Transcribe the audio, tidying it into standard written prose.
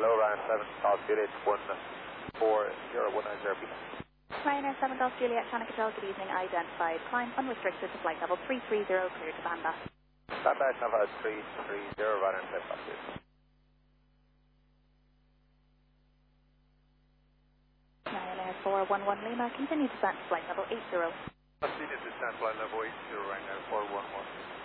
Hello, Ryan 7, South Juliet 140-190. Ryanair 7 Golf Juliet, China Control, good evening. Identified. Climb unrestricted to flight level 330, clear to Bandar. Bandar, Nova 330, Ryanair 7 Golf Juliet. Ryanair 411 Lima, continue descent to flight level 80. Continue descent flight level 80, Ryanair 411.